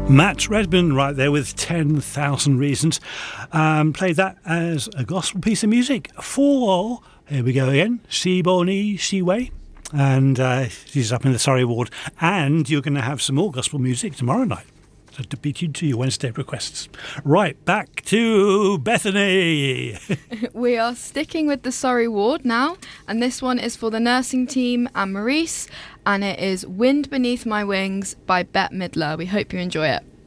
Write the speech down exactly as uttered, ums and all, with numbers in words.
Matt Redman right there with ten thousand Reasons. Um, played that as a gospel piece of music for, here we go again, Seaborney Seaway. And uh, she's up in the Surrey Ward. And you're going to have some more gospel music tomorrow night. So to beat you to your Wednesday requests. Right, back to Bethany. We are sticking with the Surrey Ward now. And this one is for the nursing team and Maurice. And it is Wind Beneath My Wings by Bette Midler. We hope you enjoy it.